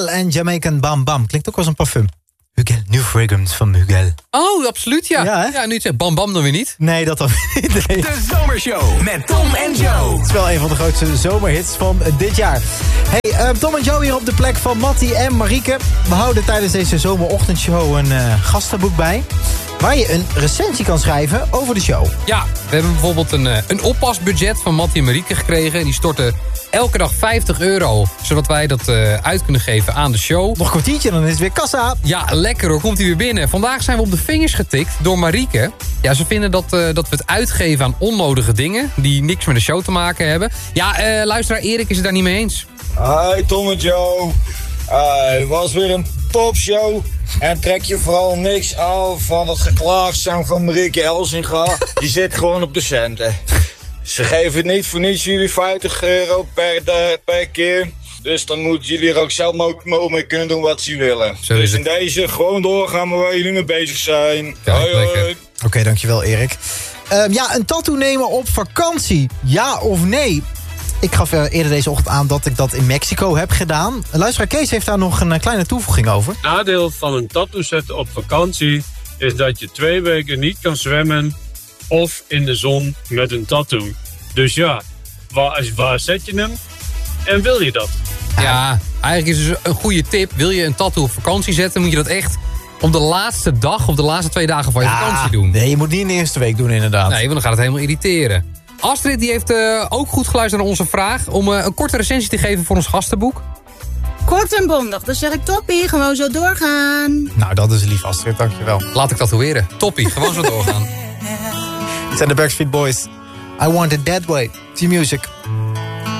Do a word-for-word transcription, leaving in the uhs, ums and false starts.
Hugel en Jamaican Bam Bam. Klinkt ook als een parfum. Hugel, New Fragrance van Hugel. Oh, absoluut, ja. Ja, ja nu zeg Bam Bam dan weer niet. Nee, dat dan niet. Nee. De Zomershow met Tom en Joe. Het is wel een van de grootste zomerhits van dit jaar. Hey, uh, Tom en Joe hier op de plek van Mattie en Marieke. We houden tijdens deze zomerochtendshow een uh, gastenboek bij, waar je een recensie kan schrijven over de show. Ja, we hebben bijvoorbeeld een, uh, een oppasbudget van Mattie en Marieke gekregen. Die storten elke dag vijftig euro, zodat wij dat uh, uit kunnen geven aan de show. Nog een kwartiertje, dan is het weer kassa. Ja, lekker hoor, komt hij weer binnen. Vandaag zijn we op de vingers getikt door Marieke. Ja, ze vinden dat, uh, dat we het uitgeven aan onnodige dingen die niks met de show te maken hebben. Ja, uh, luisteraar Erik is het daar niet mee eens. Hi Tom en Joe. Uh, het was weer een topshow. En trek je vooral niks af van het geklaagzang van Marieke Elsinga. Die zit gewoon op de centen. Ze geven het niet voor niets jullie vijftig euro per, de, per keer. Dus dan moeten jullie er ook zelf ook mee kunnen doen wat ze willen. Zo dus is in deze gewoon doorgaan waar jullie mee bezig zijn. Kijk, hoi hoi. lekker. Oké, okay, dankjewel Erik. Uh, ja, een tattoo nemen op vakantie. Ja of nee? Ik gaf uh, eerder deze ochtend aan dat ik dat in Mexico heb gedaan. Luisteraar Kees heeft daar nog een uh, kleine toevoeging over. Nadeel van een tattoo zetten op vakantie is dat je twee weken niet kan zwemmen of in de zon met een tattoo. Dus ja, waar, waar zet je hem en wil je dat? Ja, eigenlijk is het dus een goede tip. Wil je een tattoo op vakantie zetten, moet je dat echt op de laatste dag of de laatste twee dagen van je ja, vakantie doen. Nee, je moet niet in de eerste week doen inderdaad. Nee, want dan gaat het helemaal irriteren. Astrid die heeft uh, ook goed geluisterd naar onze vraag om uh, een korte recensie te geven voor ons gastenboek. Kort en bondig, dan zeg ik toppie, gewoon zo doorgaan. Nou, dat is lief Astrid, dankjewel. Laat ik tatoeëren. Toppie, gewoon zo doorgaan. Het zijn de Backstreet Boys. I Want It That Way. T-Music.